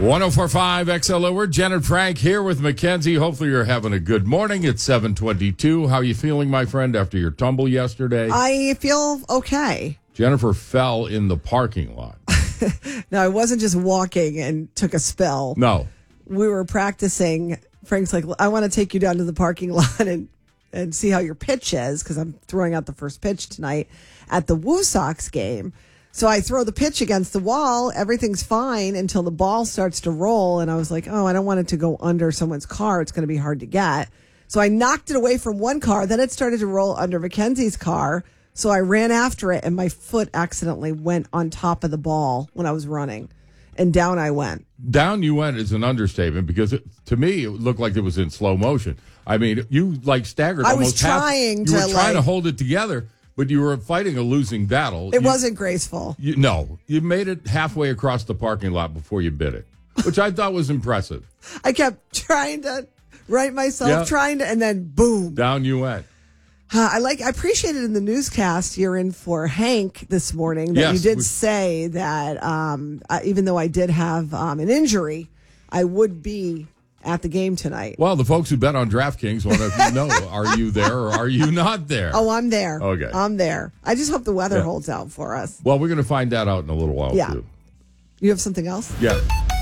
104.5 XLO. We're Jen and Frank here with Mackenzie. Hopefully you're having a good morning. It's 7:22. How are you feeling, my friend, after your tumble yesterday? I feel okay. Jennifer fell in the parking lot. No, I wasn't just walking and took a spill. No. We were practicing. Frank's like, I want to take you down to the parking lot and see how your pitch is, because I'm throwing out the first pitch tonight at the Woo Sox game. So I throw the pitch against the wall. Everything's fine until the ball starts to roll. And I was like, oh, I don't want it to go under someone's car. It's going to be hard to get. So I knocked it away from one car. Then it started to roll under Mackenzie's car. So I ran after it, and my foot accidentally went on top of the ball when I was running. And down I went. Down you went is an understatement, because to me, it looked like it was in slow motion. I mean, you staggered I almost was trying half. You were trying to to hold it together. But you were fighting a losing battle. It wasn't graceful. No. You made it halfway across the parking lot before you bit it, which I thought was impressive. I kept trying to right myself, and then boom. Down you went. I appreciated in the newscast you're in for Hank this morning that you did say that even though I did have an injury, I would be at the game tonight. Well, the folks who bet on DraftKings want to know, are you there or are you not there? Oh, I'm there. Okay. I'm there. I just hope the weather holds out for us. Well, we're going to find that out in a little while, too. You have something else? Yeah.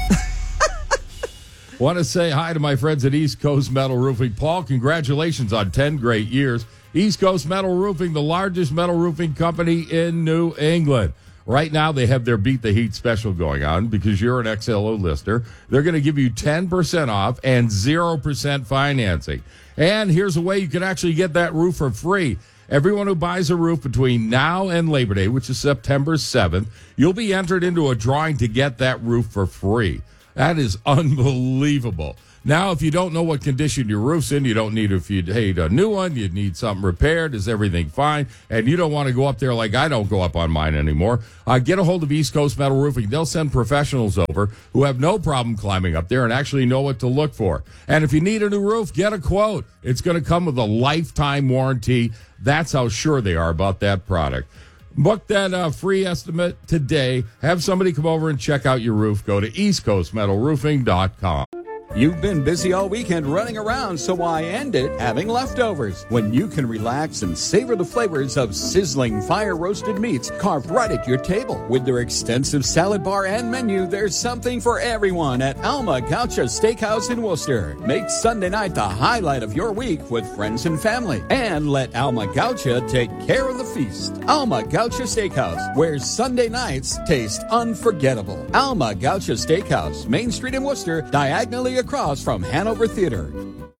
Want to say hi to my friends at East Coast Metal Roofing. Paul, congratulations on 10 great years. East Coast Metal Roofing, the largest metal roofing company in New England. Right now, they have their Beat the Heat special going on because you're an XLO listener. They're going to give you 10% off and 0% financing. And here's a way you can actually get that roof for free. Everyone who buys a roof between now and Labor Day, which is September 7th, you'll be entered into a drawing to get that roof for free. That is unbelievable. Now, if you don't know what condition your roof's in, you don't need a new one. You need something repaired. Is everything fine? And you don't want to go up there like I don't go up on mine anymore. Get a hold of East Coast Metal Roofing. They'll send professionals over who have no problem climbing up there and actually know what to look for. And if you need a new roof, get a quote. It's going to come with a lifetime warranty. That's how sure they are about that product. Book that free estimate today. Have somebody come over and check out your roof. Go to eastcoastmetalroofing.com. You've been busy all weekend running around, so why end it having leftovers when you can relax and savor the flavors of sizzling fire-roasted meats carved right at your table? With their extensive salad bar and menu, there's something for everyone at Alma Gaucha Steakhouse in Worcester. Make Sunday night the highlight of your week with friends and family, and let Alma Gaucha take care of the feast. Alma Gaucha Steakhouse, where Sunday nights taste unforgettable. Alma Gaucha Steakhouse, Main Street in Worcester, diagonally across from Hanover Theater.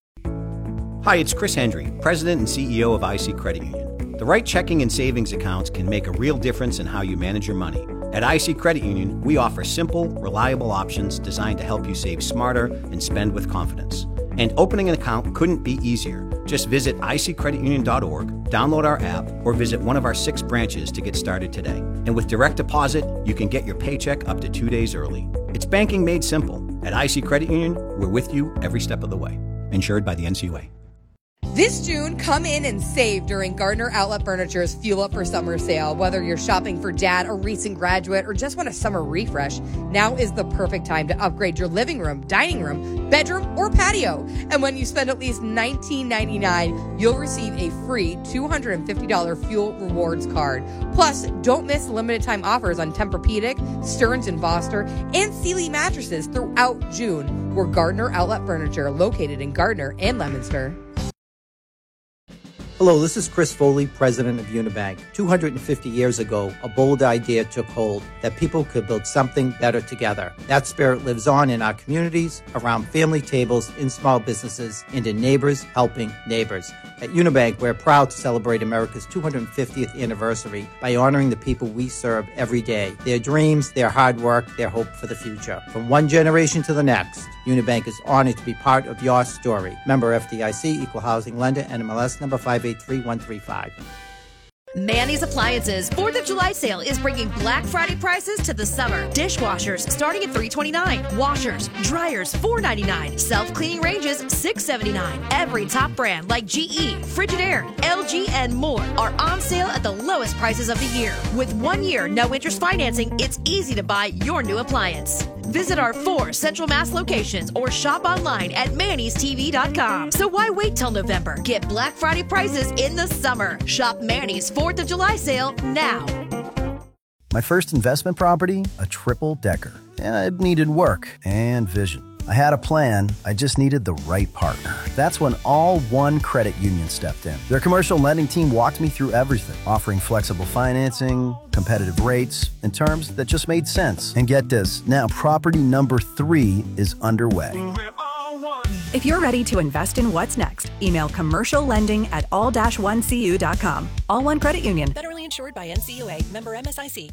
Hi, it's Chris Hendry, President and CEO of IC Credit Union. The right checking and savings accounts can make a real difference in how you manage your money. At IC Credit Union, we offer simple, reliable options designed to help you save smarter and spend with confidence. And opening an account couldn't be easier. Just visit iccreditunion.org, download our app, or visit one of our 6 branches to get started today. And with direct deposit, you can get your paycheck up to 2 days early. It's banking made simple. At IC Credit Union, we're with you every step of the way. Insured by the NCUA. This June, come in and save during Gardner Outlet Furniture's Fuel Up for Summer sale. Whether you're shopping for dad, a recent graduate, or just want a summer refresh, now is the perfect time to upgrade your living room, dining room, bedroom, or patio. And when you spend at least $19.99, you'll receive a free $250 Fuel Rewards card. Plus, don't miss limited time offers on Tempur-Pedic, Stearns & Foster, and Sealy mattresses throughout June. We're Gardner Outlet Furniture, located in Gardner and Leominster. Hello, this is Chris Foley, president of Unibank. 250 years ago, a bold idea took hold that people could build something better together. That spirit lives on in our communities, around family tables, in small businesses, and in neighbors helping neighbors. At Unibank, we're proud to celebrate America's 250th anniversary by honoring the people we serve every day, their dreams, their hard work, their hope for the future. From one generation to the next, Unibank is honored to be part of your story. Member FDIC, Equal Housing Lender, NMLS number 583135. Manny's Appliances 4th of July sale is bringing Black Friday prices to the summer. Dishwashers starting at $329. Washers, dryers $499. Self-cleaning ranges $679. Every top brand like GE, Frigidaire, LG, and more are on sale at the lowest prices of the year. With 1 year no interest financing, it's easy to buy your new appliance. Visit our 4 Central Mass locations or shop online at mannystv.com. So why wait till November? Get Black Friday prices in the summer. Shop Manny's 4th of July sale now. My first investment property, a triple-decker. It needed work and vision. I had a plan, I just needed the right partner. That's when All One Credit Union stepped in. Their commercial lending team walked me through everything, offering flexible financing, competitive rates, and terms that just made sense. And get this, now property number 3 is underway. If you're ready to invest in what's next, email commerciallending@all-1cu.com. All One Credit Union. Federally insured by NCUA. Member MSIC.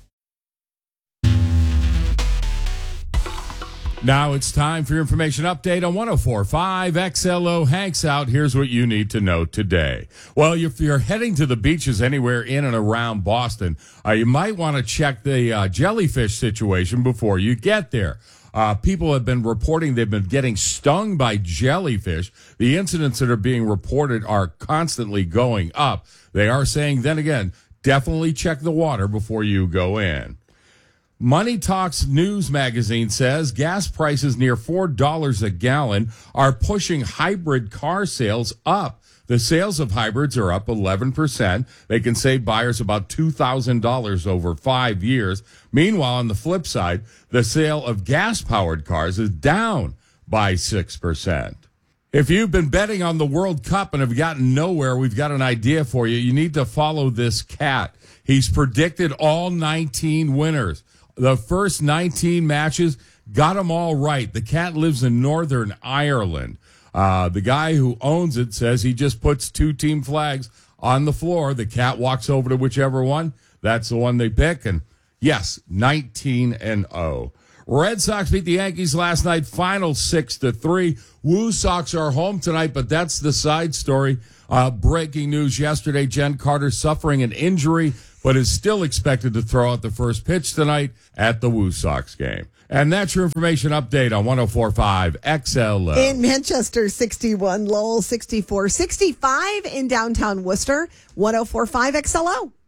Now it's time for your information update on 104.5 XLO Hanks Out. Here's what you need to know today. Well, if you're heading to the beaches anywhere in and around Boston, you might want to check the jellyfish situation before you get there. People have been reporting they've been getting stung by jellyfish. The incidents that are being reported are constantly going up. They are saying, then again, definitely check the water before you go in. Money Talks News magazine says gas prices near $4 a gallon are pushing hybrid car sales up. The sales of hybrids are up 11%. They can save buyers about $2,000 over 5 years. Meanwhile, on the flip side, the sale of gas-powered cars is down by 6%. If you've been betting on the World Cup and have gotten nowhere, we've got an idea for you. You need to follow this cat. He's predicted all 19 winners. The first 19 matches, got them all right. The cat lives in Northern Ireland. The guy who owns it says he just puts 2 team flags on the floor. The cat walks over to whichever one. That's the one they pick. And yes, 19-0. Red Sox beat the Yankees last night, final 6-3. Woo Sox are home tonight, but that's the side story. Breaking news yesterday, Jen Carter suffering an injury, but is still expected to throw out the first pitch tonight at the Woo Sox game. And that's your information update on 104.5 XLO. In Manchester, 61, Lowell, 64, 65 in downtown Worcester, 104.5 XLO.